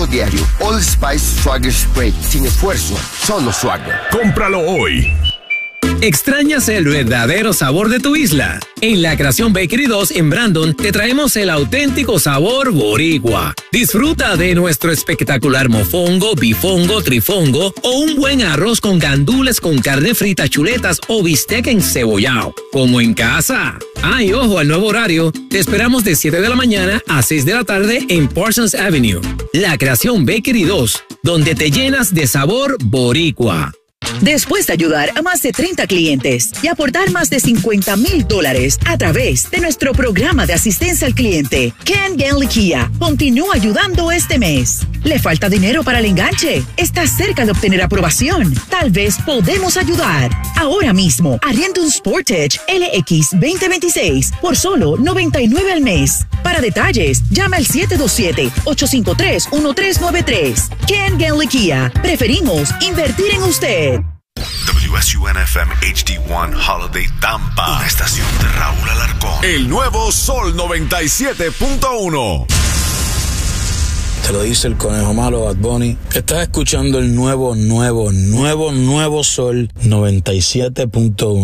uso diario. Old Spice Swagger Spray. Sin esfuerzo, solo Swagger. ¡Cómpralo hoy! ¿Extrañas el verdadero sabor de tu isla? En La Creación Bakery 2 en Brandon te traemos el auténtico sabor boricua. Disfruta de nuestro espectacular mofongo, bifongo, trifongo o un buen arroz con gandules con carne frita, chuletas o bistec encebollado. Como en casa. Y ojo al nuevo horario. Te esperamos de 7 de la mañana a 6 de la tarde en Parsons Avenue. La Creación Bakery 2, donde te llenas de sabor boricua. Después de ayudar a más de 30 clientes y aportar más de $50,000 a través de nuestro programa de asistencia al cliente, Ken Genley Kia continúa ayudando este mes. ¿Le falta dinero para el enganche? ¿Está cerca de obtener aprobación? Tal vez podemos ayudar. Ahora mismo, arrienda un Sportage LX 2026 por solo $99 al mes. Para detalles, llama al 727-853-1393. Ken Genley Kia. Preferimos invertir en usted. WSUN-FM HD1 Holiday Tampa. Una estación de Raúl Alarcón. El nuevo Sol 97.1. Te lo dice el conejo malo Bad Bunny. Estás escuchando el nuevo Sol 97.1.